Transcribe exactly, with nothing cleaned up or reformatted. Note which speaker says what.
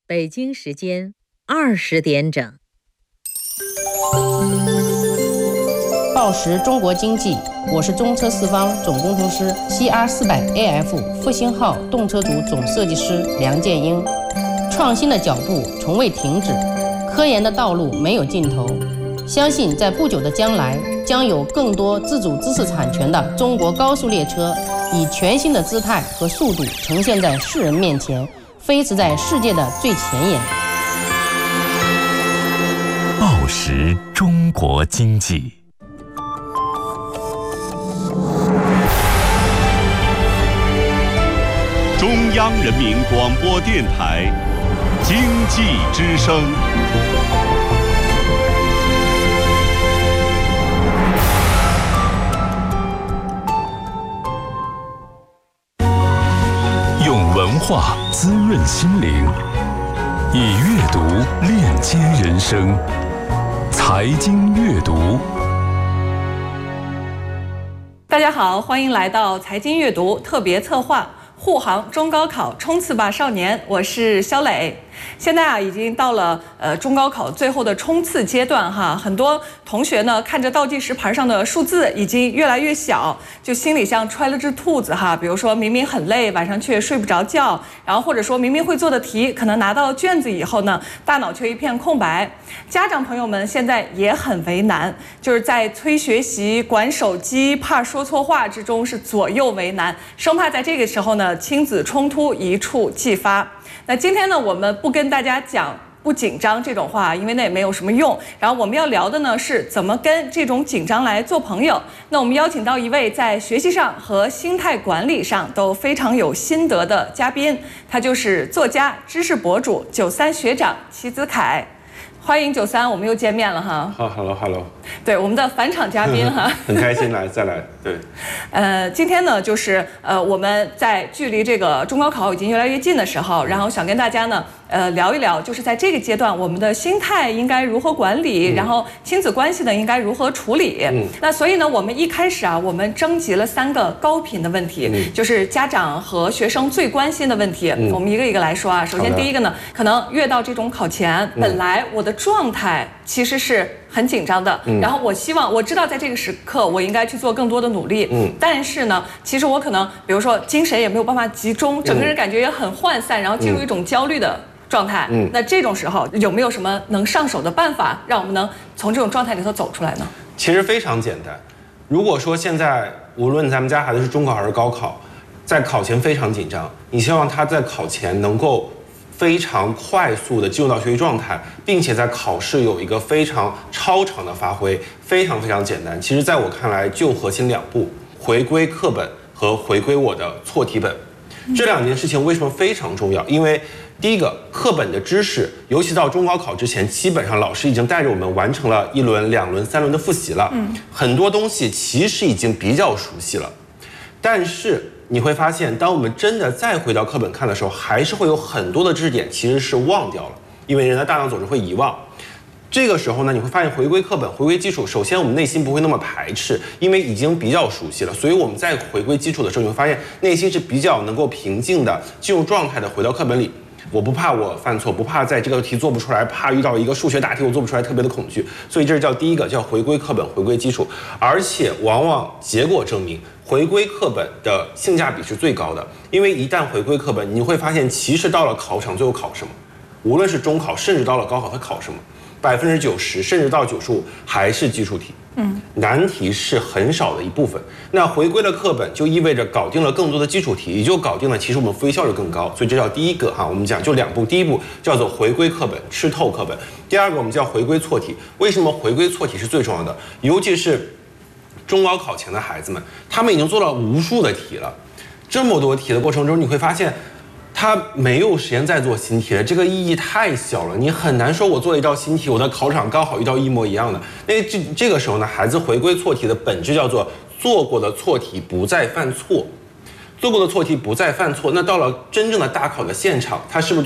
Speaker 1: 北京时间二十点整。
Speaker 2: 报时中国经济，我是中车四方总工程师 C R 四百 A F 复兴号动车组总设计师梁建英。创新的脚步从未停止，科研的道路没有尽头。相信在不久的将来，将有更多自主知识产权的中国高速列车，以全新的姿态和速度呈现在世人面前，飞驰在世界的最前沿。
Speaker 3: 报时中国经济。
Speaker 4: 中央人民广播电台经济之声。
Speaker 3: 用文化滋润心灵，以阅读链接人生。财经阅读。
Speaker 5: 大家好，欢迎来到财经阅读特别策划护航中高考冲刺吧少年，我是肖磊。现在啊，已经到了呃中高考最后的冲刺阶段哈，很多同学呢看着倒计时牌上的数字已经越来越小，就心里像揣了只兔子哈。比如说明明很累，晚上却睡不着觉，然后或者说明明会做的题，可能拿到卷子以后呢，大脑却一片空白。家长朋友们现在也很为难，就是在催学习、管手机、怕说错话之中是左右为难，生怕在这个时候呢亲子冲突一触即发。那今天呢，我们不跟大家讲不紧张这种话，因为那也没有什么用。然后我们要聊的呢是怎么跟这种紧张来做朋友。那我们邀请到一位在学习上和心态管理上都非常有心得的嘉宾，他就是作家、知识博主九三学长齐子凯。欢迎九三，我们又见面了哈。
Speaker 6: 好 ，Hello Hello。
Speaker 5: 对，我们的返场嘉宾哈，
Speaker 6: 很开心来再来。对，
Speaker 5: 呃，今天呢，就是呃，我们在距离这个中高考已经越来越近的时候，然后想跟大家呢，呃，聊一聊，就是在这个阶段，我们的心态应该如何管理，嗯、然后亲子关系呢应该如何处理。嗯，那所以呢，我们一开始啊，我们征集了三个高频的问题，嗯、就是家长和学生最关心的问题，嗯、我们一个一个来说啊。首先第一个呢，可能越到这种考前，嗯、本来我的状态其实是很紧张的，嗯、然后我希望我知道在这个时刻我应该去做更多的努力，嗯，但是呢，其实我可能比如说精神也没有办法集中，整个人感觉也很涣散，然后进入一种焦虑的状态。嗯，那这种时候有没有什么能上手的办法，让我们能从这种状态里头走出来呢？
Speaker 6: 其实非常简单。如果说现在无论咱们家孩子是中考还是高考，在考前非常紧张，你希望他在考前能够非常快速的进入到学习状态，并且在考试有一个非常超常的发挥，非常非常简单。其实在我看来就核心两步，回归课本和回归我的错题本。这两件事情为什么非常重要？因为第一个，课本的知识，尤其到中高考之前，基本上老师已经带着我们完成了一轮、两轮、三轮的复习了，嗯，很多东西其实已经比较熟悉了，但是你会发现，当我们真的再回到课本看的时候，还是会有很多的知识点其实是忘掉了，因为人的大脑总是会遗忘。这个时候呢，你会发现回归课本、回归基础，首先我们内心不会那么排斥，因为已经比较熟悉了，所以我们在回归基础的时候，你会发现内心是比较能够平静的、进入状态的回到课本里。我不怕我犯错，不怕在这个题做不出来，怕遇到一个数学大题我做不出来特别的恐惧，所以这是叫第一个，叫回归课本，回归基础。而且往往结果证明，回归课本的性价比是最高的，因为一旦回归课本，你会发现其实到了考场最后考什么，无论是中考，甚至到了高考，它考什么，百分之九十甚至到九十五还是基础题。嗯，难题是很少的一部分。那回归了课本，就意味着搞定了更多的基础题，也就搞定了其实我们复习效率更高。所以这叫第一个哈，我们讲就两步，第一步叫做回归课本，吃透课本；第二个我们叫回归错题。为什么回归错题是最重要的？尤其是中高考前的孩子们，他们已经做了无数的题了，这么多题的过程中，你会发现他没有时间再做新题了，这个意义太小了，你很难说我做了一道新题，我的考场刚好遇到一模一样的。那这这个时候呢，孩子回归错题的本质叫做做过的错题不再犯错，做过的错题不再犯错。那到了真正的大考的现场，他是不是